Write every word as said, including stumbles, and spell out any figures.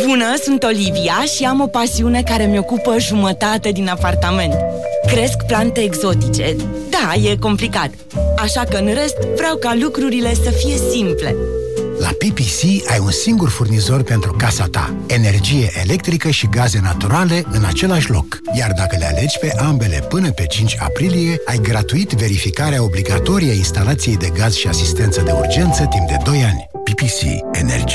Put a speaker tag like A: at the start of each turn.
A: Bună, sunt Olivia și am o pasiune care mi-ocupă jumătate din apartament. Cresc plante exotice. Da, e complicat. Așa că în rest vreau ca lucrurile să fie simple.
B: La P P C ai un singur furnizor pentru casa ta. Energie electrică și gaze naturale în același loc. Iar dacă le alegi pe ambele până pe cinci aprilie, ai gratuit verificarea obligatorie a instalației de gaz și asistență de urgență timp de doi ani. P P C. Energie